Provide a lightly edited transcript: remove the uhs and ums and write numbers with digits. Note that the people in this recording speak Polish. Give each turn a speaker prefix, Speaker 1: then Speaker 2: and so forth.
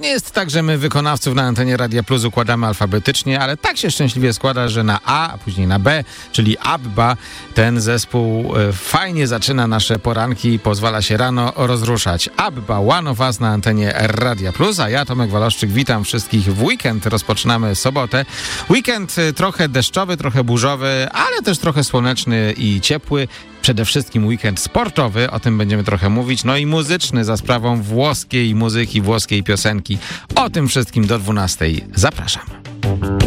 Speaker 1: nie jest tak, że my wykonawców na antenie Radia Plus układamy alfabetycznie, ale tak się szczęśliwie składa, że na A, a później na B, czyli ABBA, ten zespół fajnie zaczyna nasze poranki i pozwala się rano rozruszać. ABBA, One of Us na antenie Radia Plus, a ja, Tomek Waloszczyk, witam wszystkich w weekend. Rozpoczynamy sobotę. Weekend trochę deszczowy, trochę burzowy, ale też trochę słoneczny i ciepły. Przede wszystkim weekend sportowy, o tym będziemy trochę mówić, no i muzyczny za sprawą włoskiej muzyki, włoskiej piosenki. O tym wszystkim do 12:00. Zapraszam.